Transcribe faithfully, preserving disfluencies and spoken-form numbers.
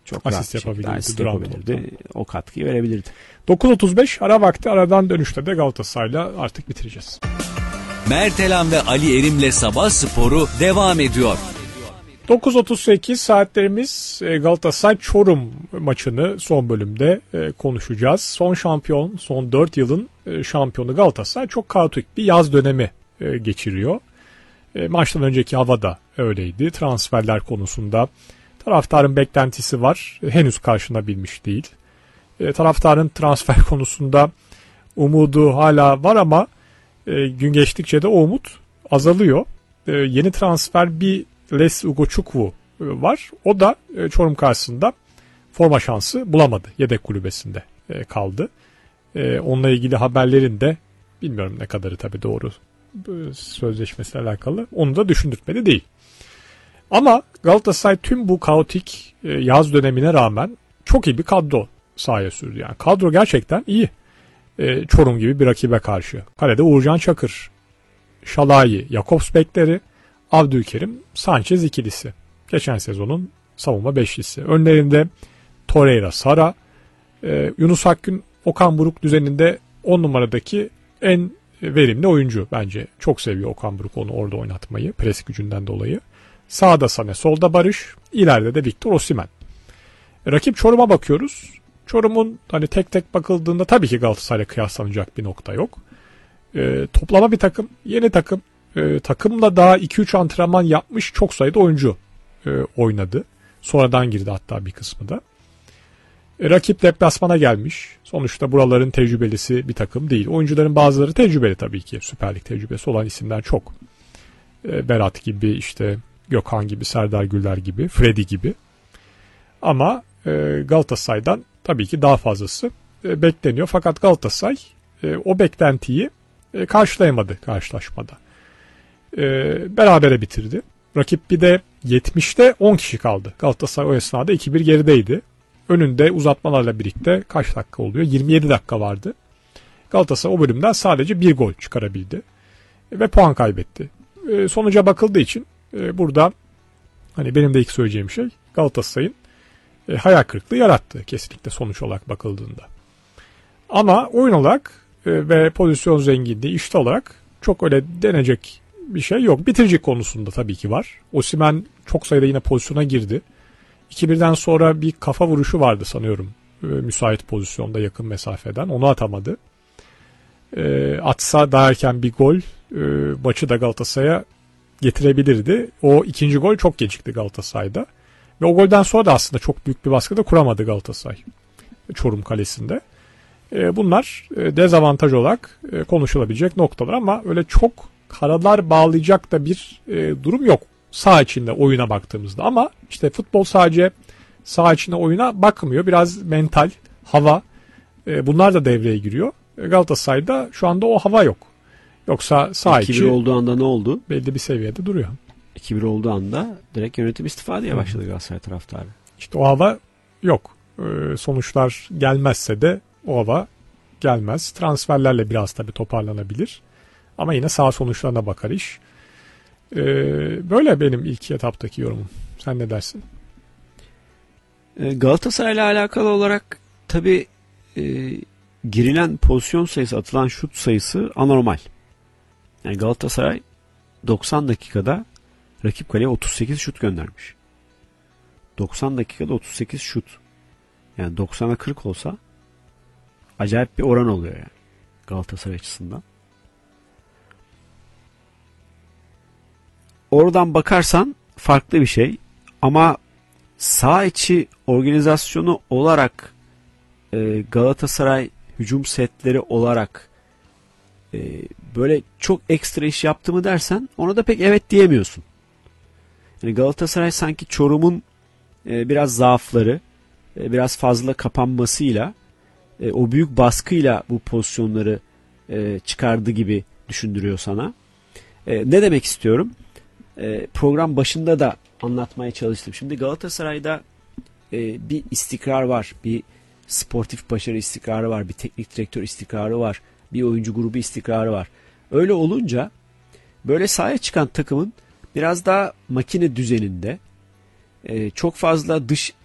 Çok asist rahat yapabilirdi. asist duran yapabilirdi. topta. O katkıyı verebilirdi. dokuz otuz beş ara vakti, aradan dönüşte de Galatasaray'la artık bitireceğiz. Mertelan ve Ali Erim'le Sabah Sporu devam ediyor. dokuz otuz sekiz saatlerimiz, Galatasaray Çorum maçını son bölümde konuşacağız. Son şampiyon, son dört yılın şampiyonu Galatasaray çok kaotik bir yaz dönemi geçiriyor. Maçtan önceki hava da öyleydi. Transferler konusunda taraftarın beklentisi var. Henüz karşılayabilmiş değil. Taraftarın transfer konusunda umudu hala var ama gün geçtikçe de o umut azalıyor. Yeni transfer bir Les Ugochukwu var. O da Çorum karşısında forma şansı bulamadı. Yedek kulübesinde kaldı. Onunla ilgili haberlerin de bilmiyorum ne kadarı tabii doğru sözleşmesiyle alakalı. Onu da düşündürtmedi değil. Ama Galatasaray tüm bu kaotik yaz dönemine rağmen çok iyi bir kadro sahaya sürdü. Yani kadro gerçekten iyi. Çorum gibi bir rakibe karşı. Kalede Uğurcan Çakır, Şalayi, Jakobs bekleri, Abdülkerim, Sanchez ikilisi. Geçen sezonun savunma beşlisi. Önlerinde Torreira, Sara, e, Yunus Akgün, Okan Buruk düzeninde on numaradaki en verimli oyuncu bence. Çok seviyor Okan Buruk onu orada oynatmayı, pres gücünden dolayı. Sağda Sané, solda Barış, ileride de Victor Osimhen. Rakip Çorum'a bakıyoruz. Çorum'un hani tek tek bakıldığında tabii ki Galatasaray'la kıyaslanacak bir nokta yok. E, toplama bir takım, yeni takım. E, takımla daha iki üç antrenman yapmış çok sayıda oyuncu e, oynadı. Sonradan girdi hatta bir kısmı da. E, rakip deplasmana gelmiş. Sonuçta buraların tecrübelisi bir takım değil. Oyuncuların bazıları tecrübeli tabii ki. Süper Lig tecrübesi olan isimler çok. E, Berat gibi, işte Gökhan gibi, Serdar Güler gibi, Freddy gibi. Ama e, Galatasaray'dan tabii ki daha fazlası e, bekleniyor. Fakat Galatasaray e, o beklentiyi e, karşılayamadı karşılaşmada. E, berabere bitirdi. Rakip bir de yetmişte on kişi kaldı. Galatasaray o esnada iki bir gerideydi. Önünde uzatmalarla birlikte kaç dakika oluyor? yirmi yedi dakika vardı. Galatasaray o bölümden sadece bir gol çıkarabildi. E, ve puan kaybetti. E, sonuca bakıldığı için e, burada hani benim de ilk söyleyeceğim şey Galatasaray'ın e, hayal kırıklığı yarattı kesinlikle sonuç olarak bakıldığında. Ama oyun olarak e, ve pozisyon zenginliği işte olarak çok öyle denecek bir şey yok. Bitirici konusunda tabii ki var. Osimhen çok sayıda yine pozisyona girdi. iki birden sonra bir kafa vuruşu vardı sanıyorum. E, müsait pozisyonda yakın mesafeden. Onu atamadı. E, atsa daha erken bir gol e, maçı da Galatasaray'a getirebilirdi. O ikinci gol çok gecikti Galatasaray'da. Ve o golden sonra da aslında çok büyük bir baskı da kuramadı Galatasaray Çorum Kalesi'nde. E, bunlar e, dezavantaj olarak e, konuşulabilecek noktalar ama öyle çok karalar bağlayacak da bir e, durum yok saha içinde oyuna baktığımızda. Ama işte futbol sadece saha içinde oyuna bakmıyor. Biraz mental, hava e, bunlar da devreye giriyor. E, Galatasaray'da şu anda o hava yok. Yoksa saha içi iki bir olduğu anda ne oldu? Belli bir seviyede duruyor. iki bir olduğu anda direkt yönetim istifa diye başladı Galatasaray taraftarı. İşte o hava yok. E, sonuçlar gelmezse de o hava gelmez. Transferlerle biraz tabii toparlanabilir. Ama yine sağ sonuçlarına bakar iş. Ee, böyle benim ilk etaptaki yorumum. Sen ne dersin? Galatasaray'la alakalı olarak tabii e, girilen pozisyon sayısı, atılan şut sayısı anormal. Yani Galatasaray doksan dakikada rakip kaleye otuz sekiz şut göndermiş. doksan dakikada otuz sekiz şut. Yani doksana kırk olsa acayip bir oran oluyor yani Galatasaray açısından. Oradan bakarsan farklı bir şey ama sağ içi organizasyonu olarak e, Galatasaray hücum setleri olarak e, böyle çok ekstra iş yaptı mı dersen ona da pek evet diyemiyorsun. Yani Galatasaray sanki Çorum'un e, biraz zaafları, e, biraz fazla kapanmasıyla, e, o büyük baskıyla bu pozisyonları e, çıkardı gibi düşündürüyor sana. E, ne demek istiyorum? E, program başında da anlatmaya çalıştım. Şimdi Galatasaray'da e, bir istikrar var, bir sportif başarı istikrarı var, bir teknik direktör istikrarı var, bir oyuncu grubu istikrarı var. Öyle olunca böyle sahaya çıkan takımın biraz daha makine düzeninde, e, çok fazla dış